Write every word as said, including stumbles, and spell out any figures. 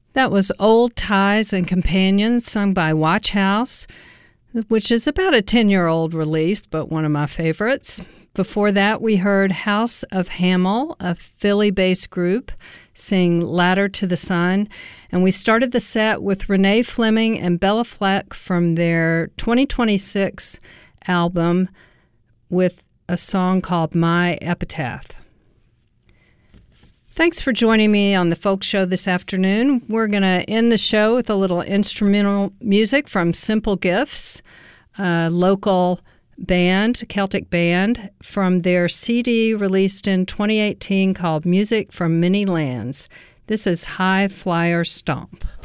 That was Old Ties and Companions, sung by Watch House, which is about a ten-year-old release, but one of my favorites. Before that, we heard House of Hamel, a Philly-based group, sing Ladder to the Sun. And we started the set with Renee Fleming and Bella Fleck from their twenty twenty-six album with a song called My Epitaph. Thanks for joining me on the Folk Show this afternoon. We're going to end the show with a little instrumental music from Simple Gifts, a local band, Celtic band, from their C D released in twenty eighteen called Music from Many Lands. This is High Flyer Stomp.